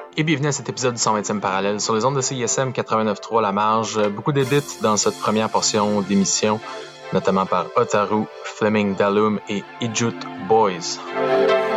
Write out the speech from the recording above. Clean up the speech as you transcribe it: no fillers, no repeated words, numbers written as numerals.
Et bienvenue à cet épisode du 120e parallèle sur les ondes de CISM 89.3 La Marge. Beaucoup d'édits dans cette première portion d'émission, notamment par Otaru, Fleming Dalum et Ijut Boys.